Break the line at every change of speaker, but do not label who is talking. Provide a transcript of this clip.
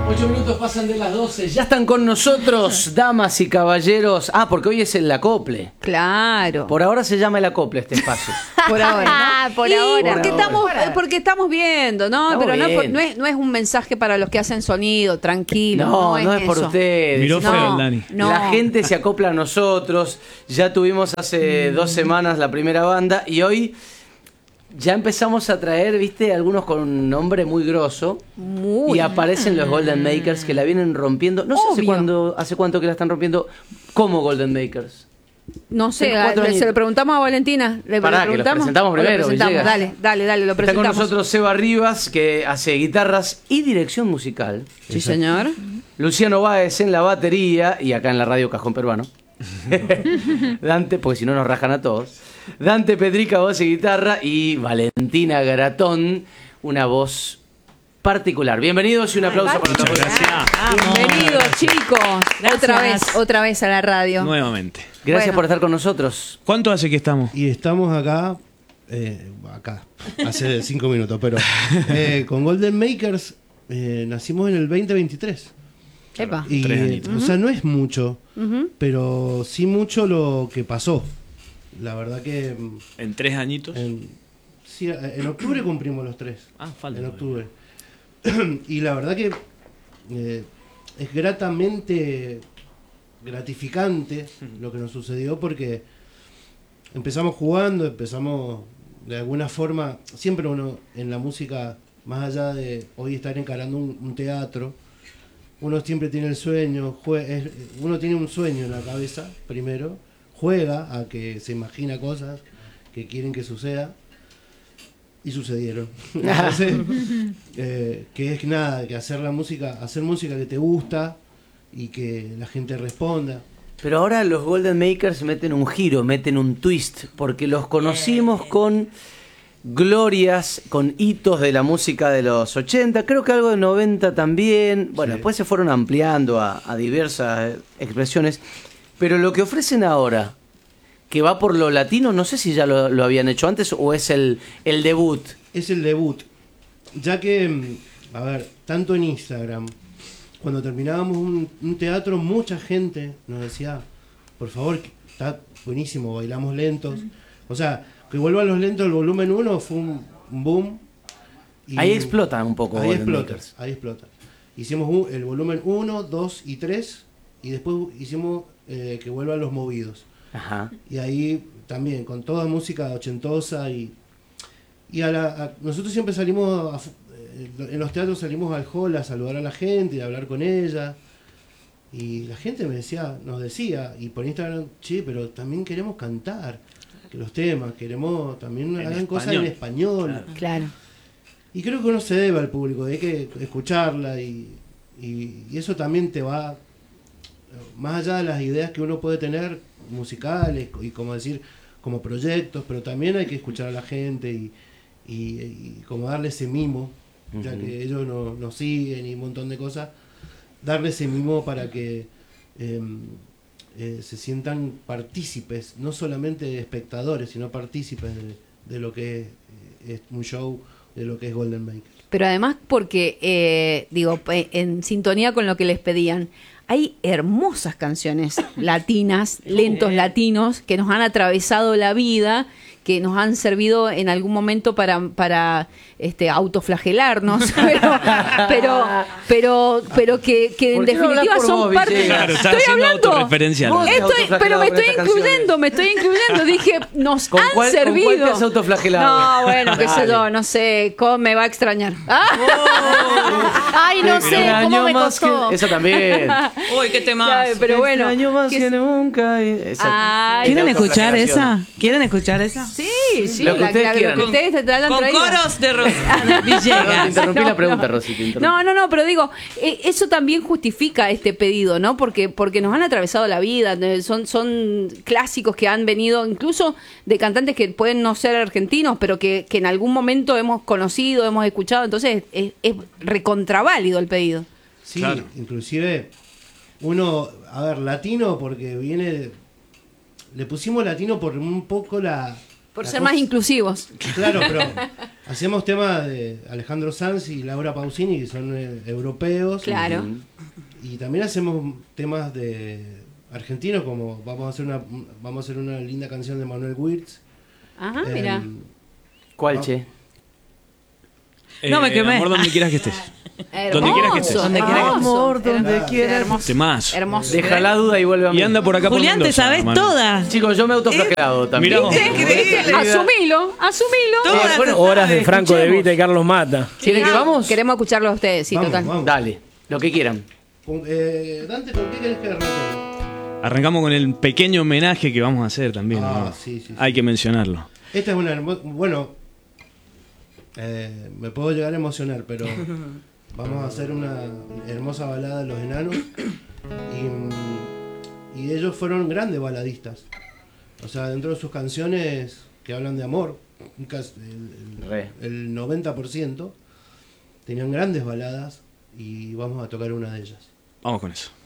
8 minutos pasan de las 12. Ya están con nosotros, damas y caballeros. Ah, porque hoy es el acople.
Claro.
Por ahora se llama el acople este espacio.
Por ahora.
Por
Y
ahora.
porque estamos viendo, ¿no?
Estamos
Pero
bien.
no es un mensaje para los que hacen sonido, tranquilo.
No es por
eso.
ustedes.
Miró
No,
feo el Dani.
no.
La gente se acopla a nosotros. Ya tuvimos hace 2 semanas la primera banda y hoy ya empezamos a traer, viste, algunos con un nombre muy grosso.
Muy.
Y aparecen los Golden Makers que la vienen rompiendo. No sé
Obvio.
hace cuánto que la están rompiendo como Golden Makers.
No sé,
Tengo 4
se
añitos.
lo preguntamos a Valentina.
Pará, que lo presentamos
¿O lo
primero,
presentamos?
Villegas.
Dale, lo
Está
presentamos.
con nosotros Seba Rivas, que hace guitarras y dirección musical.
Sí, señor.
Luciano Báez en la batería y acá en la radio Cajón Peruano. Dante, porque si no nos rajan a todos. Dante Pedrica, voz y guitarra, y Valentina Garatón, una voz particular. Bienvenidos y un aplauso para todos.
Gracias.
Bienvenidos, chicos.
Gracias.
Otra vez a la radio.
Nuevamente.
Gracias
Bueno.
por estar con nosotros.
¿Cuánto hace que estamos?
Y estamos acá, hace 5 minutos, pero con Golden Makers nacimos en el 2023.
Epa.
Y,
3 añitos.
o sea, no es mucho,
Ujú.
pero sí mucho lo que pasó. La verdad que
En 3 añitos.
sí, en octubre cumplimos los 3.
Ah, falta
En
todavía.
octubre. Y la verdad que es gratamente gratificante lo que nos sucedió porque empezamos jugando, empezamos de alguna forma, siempre uno en la música, más allá de hoy estar encarando un teatro, uno siempre tiene el sueño, uno tiene un sueño en la cabeza primero, juega a que se imagina cosas que quieren que suceda y sucedieron. Entonces, que es nada, que hacer música que te gusta y que la gente responda.
Pero ahora los Golden Makers meten un giro, meten un twist, porque los conocimos con glorias, con hitos de la música de los 80, creo que algo de 90 también. Bueno,
Sí.
después se fueron ampliando a diversas expresiones. Pero lo que ofrecen ahora, que va por lo latino, no sé si ya lo habían hecho antes o es el debut.
Es el debut, ya que, a ver, tanto en Instagram, cuando terminábamos un teatro, mucha gente nos decía, por favor, que está buenísimo, bailamos lentos. O sea, que vuelvan los lentos, el volumen 1 fue un boom. Y
Ahí explota un poco
Ahí
Golden
explota,
Makers.
ahí explota. Hicimos el volumen 1, 2 y 3, y después hicimos que vuelvan los movidos.
Ajá.
Y ahí también, con toda música ochentosa y nosotros siempre salimos, en los teatros salimos al hall a saludar a la gente y a hablar con ella. Y la gente nos decía, y por Instagram, che, pero también queremos cantar que los temas, queremos también
En
hagan cosas en
español.
español.
Claro.
Y creo que uno se debe al público, hay que escucharla y eso también te va, más allá de las ideas que uno puede tener musicales y como proyectos, pero también hay que escuchar a la gente y como darle ese mimo, ya que ellos nos siguen y un montón de cosas, darle ese mimo para que se sientan partícipes, no solamente espectadores, sino partícipes de lo que es un show, de lo que es Golden Maker.
Pero además porque, en sintonía con lo que les pedían, hay hermosas canciones latinas, lentos latinos, que nos han atravesado la vida, que nos han servido en algún momento para autoflagelarnos, pero que en
¿Por qué no
definitiva
hablas por
son
vos,
parte.
Villegas?
Claro, estás
Estoy
haciendo
hablando.
autorreferencial.
Vos-
Pero me estoy
autoflagelado con estas
incluyendo. Dije, nos
¿Con
han
cuál
servido.
te has autoflagelado?
No, bueno, qué sé
Dale.
yo, no sé, ¿cómo me va a extrañar? Ay, no sé,
Un
¿cómo
año
me
más
costó?
Eso también.
Uy, qué tema.
¿Sabe? Pero bueno.
Extraño más
¿qué
que
es?
nunca. Esa-
Ay,
¿Quieren
esa
escuchar
autoflagelación.
esa? ¿Quieren escuchar esa?
Sí, sí,
Lo que ustedes quieran.
lo que ustedes te han
Con
traído.
coros de
Perdón, te
Villegas.
interrumpí la pregunta, Rosy. te interrumpí.
No, pero digo, eso también justifica este pedido, ¿no? Porque nos han atravesado la vida, son clásicos que han venido, incluso de cantantes que pueden no ser argentinos, pero que en algún momento hemos conocido, hemos escuchado, entonces es recontraválido el pedido.
Sí,
Claro.
inclusive uno, a ver, latino porque le pusimos latino por un poco
Por
La
ser
cosa-
más inclusivos.
Claro, pero hacemos temas de Alejandro Sanz y Laura Pausini, que son europeos.
Claro.
Y también hacemos temas de argentinos, como vamos a hacer una linda canción de Manuel Wirtz.
Ajá, mira.
¿Cuál,
No.
che?
No me quemé.
Amor, donde quieras que estés.
Hermoso,
donde quieras que estés.
Donde quieras que estés.
Amor, donde
Hermoso,
quieras.
Hermoso.
Temazo.
Hermoso.
Deja la duda y vuelve a mí.
Y anda por acá
Julián,
por
te
Mendoza,
sabes
Manu.
todas.
Chicos, yo me he autoflagelado también.
Mirá vos.
Asumilo.
Todas
bueno,
se
Horas de
sabe,
Franco de
escuchemos.
Vita y Carlos Mata.
¿Quieren que vamos?
Queremos escucharlo a ustedes, sí,
Vamos,
total.
vamos.
Dale, lo que quieran.
Dante, ¿con qué querés que arranquemos?
Arrancamos con el pequeño homenaje que vamos a hacer también. ¿no?
Sí.
Hay que mencionarlo.
Esta es una bueno, me puedo llegar a emocionar, pero vamos a hacer una hermosa balada de Los Enanos y ellos fueron grandes baladistas. O sea, dentro de sus canciones que hablan de amor,
Re.
el 90% tenían grandes baladas y vamos a tocar una de ellas.
Vamos con eso.